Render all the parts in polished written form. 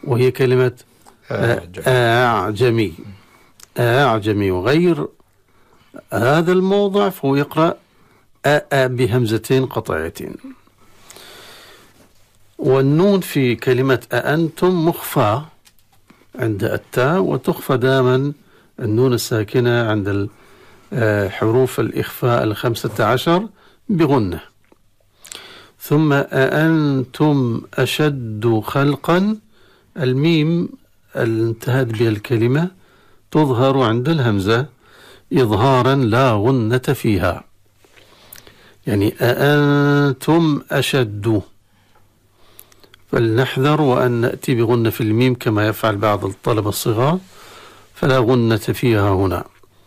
وهي كلمة أعجمي. أعجمي، وغير هذا الموضع فهو يقرأ بهمزتين قطعيتين. والنون في كلمة أأنتم مخفى عند التاء، وتخفى دائما النون الساكنة عند حروف الإخفاء 15 بغنة. ثم أأنتم أشد خلقا، الميم انتهت بها الكلمة تظهر عند الهمزة إظهارا لا غنة فيها، يعني أأنتم أشد، فلنحذر وأن نأتي بغنة في الميم كما يفعل بعض الطلبة الصغار، فلا غنة فيها هنا.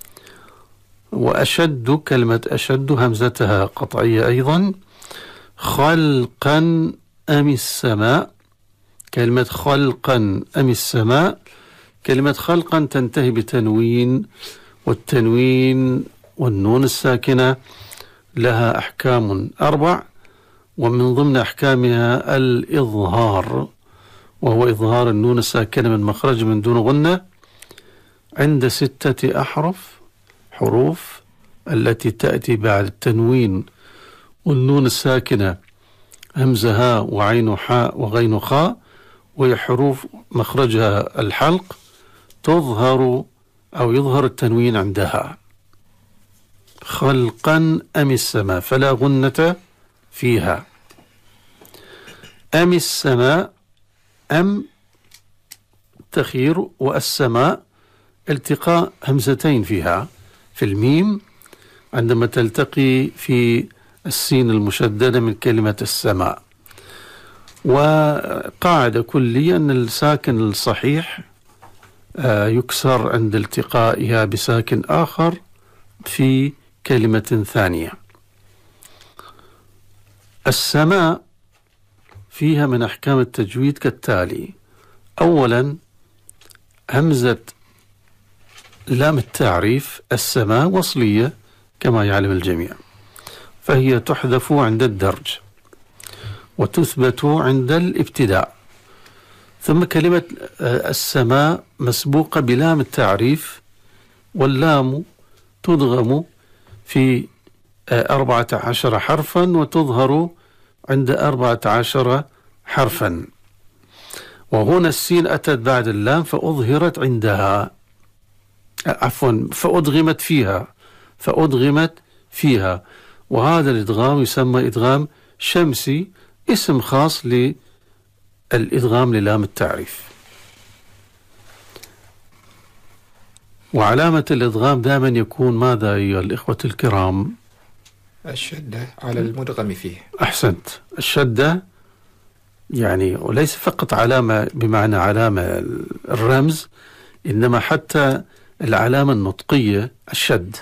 وأشد، كلمة أشد همزتها قطعية أيضا. خلقا أم السماء، كلمة خلقا أم السماء، كلمة خلقا تنتهي بتنوين، والتنوين والنون الساكنة لها أحكام 4، ومن ضمن أحكامها الإظهار، وهو إظهار النون الساكنة من مخرج من دون غنة عند 6 حروف التي تأتي بعد التنوين والنون الساكنة همزة هاء وعين حاء وغين خاء، وهي حروف مخرجها الحلق، تظهر أو يظهر التنوين عندها. خلقا أم السماء فلا غنة فيها. أم السماء، أم تخير، والسماء التقاء همزتين فيها في الميم عندما تلتقي في السين المشددة من كلمة السماء. وقاعدة كلية أن الساكن الصحيح يكسر عند التقائها بساكن آخر في كلمة ثانية. السماء فيها من أحكام التجويد كالتالي: أولا همزة لام التعريف السماء وصلية كما يعلم الجميع، فهي تحذف عند الدرج وتثبت عند الابتداء. ثم كلمة السماء مسبوقة بلام التعريف، واللام تدغم في 14 حرفا وتظهر عند 14 حرفا، وهنا السين أتت بعد اللام فأظهرت عندها، فأدغمت فيها، وهذا الإدغام يسمى إدغام شمسي، اسم خاص للإدغام للام التعريف. وعلامة الإدغام دائما يكون ماذا أيها الإخوة الكرام؟ الشدة على المدغم فيه. أحسنت، الشدة، يعني وليس فقط علامة بمعنى علامة الرمز، إنما حتى العلامة النطقية الشد.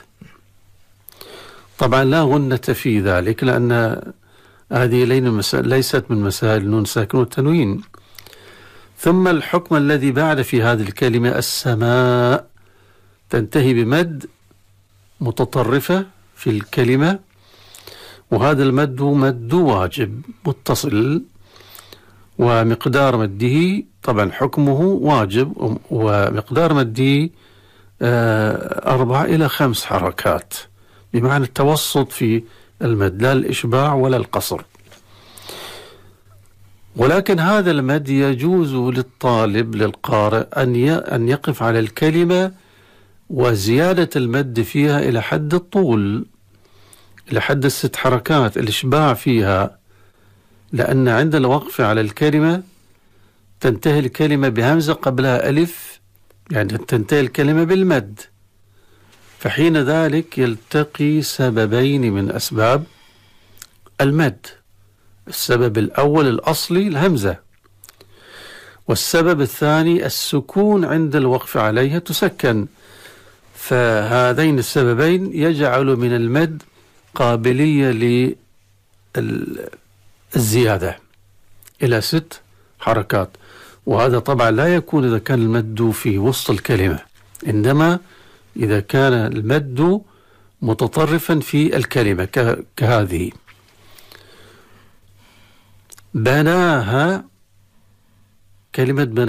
طبعا لا غنة في ذلك، لأن هذه ليست من مسائل النون ساكن والتنوين. ثم الحكم الذي بعد في هذه الكلمة السماء تنتهي بمد متطرفة في الكلمة، وهذا المد مد واجب متصل، ومقدار مده طبعا حكمه واجب، ومقدار مده 4 إلى 5 حركات، بمعنى التوسط في المد، لا الإشباع ولا القصر. ولكن هذا المد يجوز للطالب للقارئ أن يقف على الكلمة وزيادة المد فيها إلى حد الطول، إلى حد 6 حركات، الإشباع فيها، لأن عند الوقف على الكلمة تنتهي الكلمة بهمزة قبلها ألف، يعني تنتهي الكلمة بالمد، فحين ذلك يلتقي سببين من أسباب المد. السبب الأول الأصلي الهمزة، والسبب الثاني السكون عند الوقف عليها تسكن، فهذين السببين يجعل من المد قابلية للزيادة إلى 6 حركات. وهذا طبعا لا يكون إذا كان المد في وسط الكلمة، إنما إذا كان المد متطرفا في الكلمة كهذه: بناها، كلمة